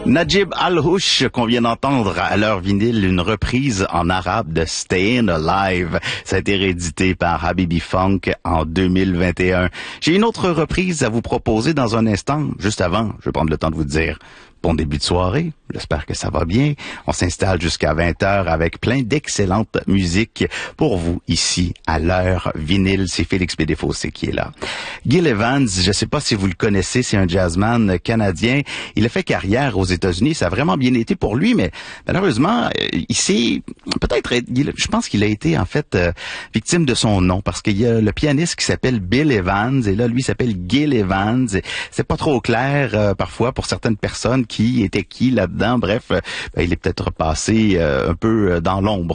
Najib Al-Houch, qu'on vient d'entendre à l'heure vinyle, une reprise en arabe de Stayin' Alive. Ça a été réédité par Habibi Funk en 2021. J'ai une autre reprise à vous proposer dans un instant. Juste avant, je vais prendre le temps de vous dire bon début de soirée. J'espère que ça va bien. On s'installe jusqu'à 20h avec plein d'excellentes musiques pour vous ici à l'heure vinyle. C'est Félix Bédéfossé qui est là. Gil Evans, je ne sais pas si vous le connaissez, c'est un jazzman canadien. Il a fait carrière aux États-Unis. Ça a vraiment bien été pour lui, mais malheureusement, il s'est je pense qu'il a été en fait victime de son nom parce qu'il y a le pianiste qui s'appelle Bill Evans et là, lui s'appelle Gil Evans. C'est pas trop clair parfois pour certaines personnes qui était qui là-dedans. Bref, il est peut-être passé un peu dans l'ombre.